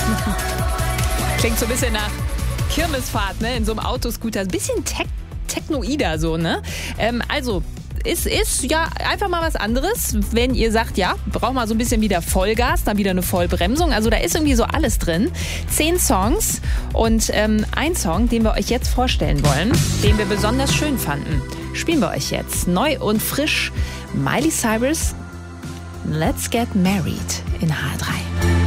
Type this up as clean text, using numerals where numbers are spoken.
Klingt so ein bisschen nach Kirmesfahrt, ne? In so einem Autoscooter. Ein bisschen technoider so, ne? Also, es ist ja einfach mal was anderes, wenn ihr sagt, ja, braucht mal so ein bisschen wieder Vollgas, dann wieder eine Vollbremsung. Also da ist irgendwie so alles drin. 10 Songs und ein Song, den wir euch jetzt vorstellen wollen, den wir besonders schön fanden, spielen wir euch jetzt. Neu und frisch, Miley Cyrus, Let's Get Married in H3.